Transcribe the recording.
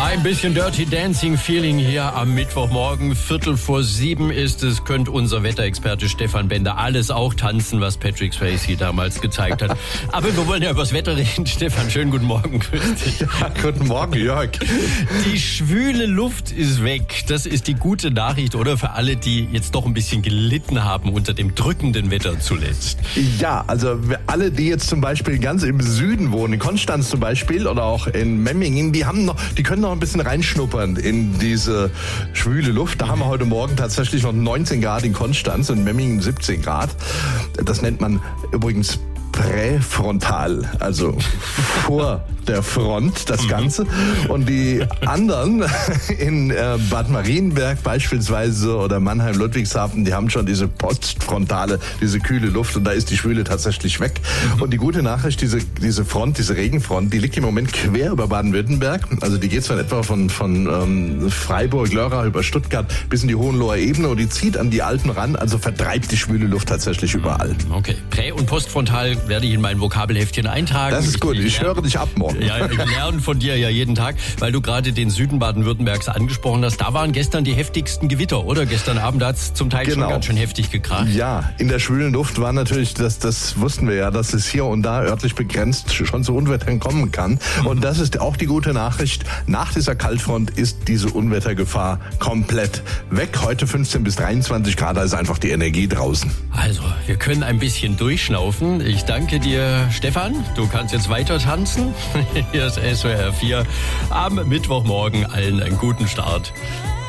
Ein bisschen Dirty Dancing Feeling hier am Mittwochmorgen. 6:45 ist es, könnte unser Wetterexperte Stefan Bender alles auch tanzen, was Patrick Swayze damals gezeigt hat. Aber wir wollen ja über das Wetter reden. Stefan, schönen guten Morgen. Grüß dich. Ja, guten Morgen, Jörg. Die schwüle Luft ist weg. Das ist die gute Nachricht, oder? Für alle, die jetzt doch ein bisschen gelitten haben unter dem drückenden Wetter zuletzt. Ja, also alle, die jetzt zum Beispiel ganz im Süden wohnen, in Konstanz zum Beispiel oder auch in Memmingen, die können noch ein bisschen reinschnuppern in diese schwüle Luft. Da haben wir heute Morgen tatsächlich noch 19 Grad in Konstanz und in Memmingen 17 Grad. Das nennt man übrigens präfrontal, also vor der Front, das Ganze. Und die anderen in Bad Marienberg beispielsweise oder Mannheim, Ludwigshafen, die haben schon diese postfrontale, diese kühle Luft und da ist die Schwüle tatsächlich weg. Und die gute Nachricht, diese Front, diese Regenfront, die liegt im Moment quer über Baden-Württemberg. Also die geht zwar etwa von Freiburg, Lörrach über Stuttgart bis in die Hohenloher Ebene und die zieht an die Alpen ran, also vertreibt die schwüle Luft tatsächlich überall. Okay, prä- und postfrontal werde ich in mein Vokabelheftchen eintragen. Das ist gut, ich höre dich ab morgen. Ja, ich lerne von dir ja jeden Tag, weil du gerade den Süden Baden-Württembergs angesprochen hast. Da waren gestern die heftigsten Gewitter, oder? Gestern Abend hat es zum Teil schon ganz schön heftig gekracht. Ja, in der schwülen Luft war natürlich, das wussten wir ja, dass es hier und da örtlich begrenzt schon zu Unwettern kommen kann. Und das ist auch die gute Nachricht. Nach dieser Kaltfront ist diese Unwettergefahr komplett weg. Heute 15 bis 23 Grad, da ist einfach die Energie draußen. Also, wir können ein bisschen durchschnaufen. Ich danke dir, Stefan. Du kannst jetzt weiter tanzen. Hier ist SWR 4 am Mittwochmorgen. Allen einen guten Start.